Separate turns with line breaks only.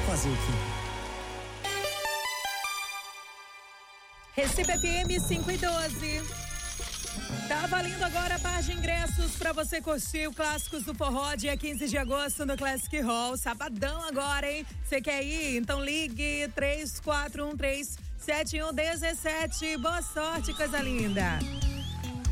fazer aqui.
Recife FM 5 e 12. Tá valendo agora a par de ingressos pra você curtir o Clássicos do Forró, dia 15 de agosto no Classic Hall. Sabadão agora, hein? Você quer ir? Então ligue 3413-7117. Boa sorte, coisa linda.